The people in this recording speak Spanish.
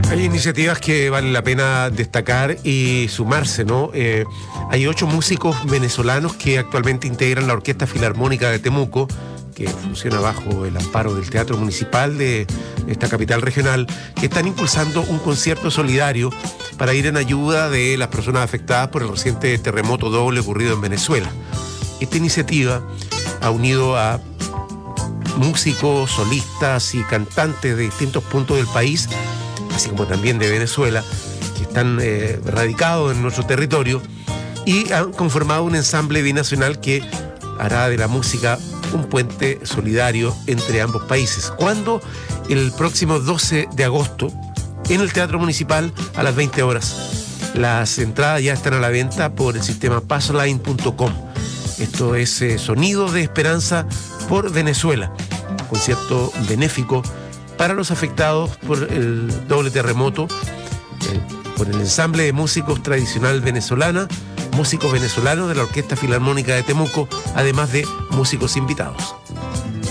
Hay iniciativas que vale la pena destacar y sumarse, ¿no? Hay 8 músicos venezolanos que actualmente integran la Orquesta Filarmónica de Temuco, que funciona bajo el amparo del Teatro Municipal de esta capital regional, que están impulsando un concierto solidario para ir en ayuda de las personas afectadas por el reciente terremoto doble ocurrido en Venezuela. Esta iniciativa ha unido a músicos, solistas y cantantes de distintos puntos del país, así como también de Venezuela, que están radicados en nuestro territorio y han conformado un ensamble binacional que hará de la música un puente solidario entre ambos países. ¿Cuándo? El próximo 12 de agosto en el Teatro Municipal a las 20 horas. Las entradas ya están a la venta por el sistema passline.com. Esto es Sonido de Esperanza por Venezuela, concierto benéfico para los afectados por el doble terremoto, por el ensamble de músicos tradicional venezolana, músicos venezolanos de la Orquesta Filarmónica de Temuco, además de músicos invitados.